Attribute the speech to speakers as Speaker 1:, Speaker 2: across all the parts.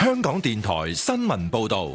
Speaker 1: 香港電台新聞報道。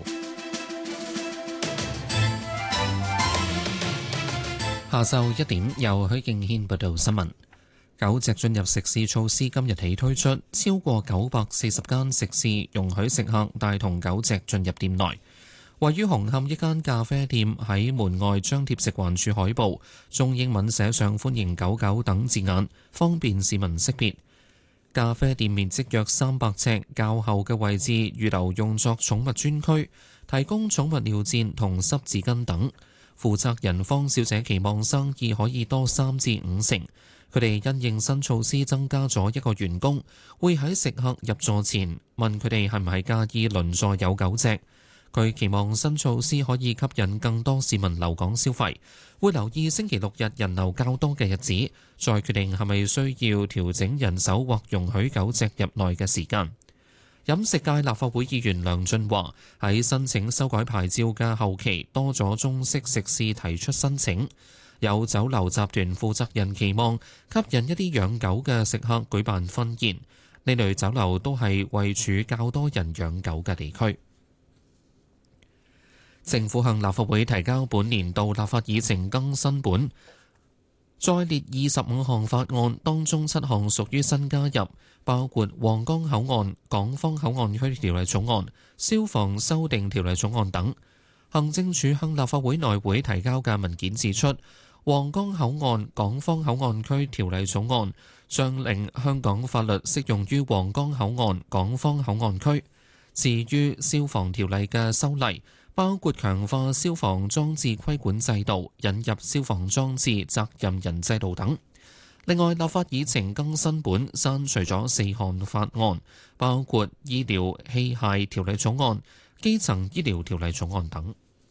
Speaker 2: 下晝1點，由許敬軒報道新聞。狗隻進入食肆措施今日起推出，超過940間食肆容許食客帶同狗隻進入店內。位於紅磡一間咖啡店喺門外張貼食環署海報，中英文寫上歡迎狗狗等字眼，方便市民識別。咖啡店面積約300尺，較後嘅位置預留用作寵物專區，提供寵物尿墊同濕紙巾等。負責人方小姐期望生意可以多3至5成。佢哋因應新措施增加咗一個員工，會喺食客入座前問佢哋係唔係介意鄰座有狗隻。佢期望新措施可以吸引更多市民留港消費，會留意星期六日人流較多嘅日子，再決定係咪需要調整人手或容許狗隻入內嘅時間。飲食界立法會議員梁俊華喺申請修改牌照嘅後期，多咗中式食肆提出申請。有酒樓集團負責人期望吸引一啲養狗嘅食客舉辦婚宴，呢類酒樓都係位處較多人養狗嘅地區。政府向立法會提交本年度立法議程更新本，再列25項法案，當中7項屬於新加入，包括皇崗口岸、港方口岸區條例草案、消防修訂條例草案等。行政署向立法會內會提交嘅文件指出，皇崗口岸、港方口岸區條例草案將令香港法律適用於皇崗口岸、港方口岸區。至於消防條例嘅修例，包括強化消防裝置規管制度、引入消防裝置責任人制度等。另外，立法議程更新本刪除咗4項法案，包括醫療器械條例草案、基層醫療條例草案等。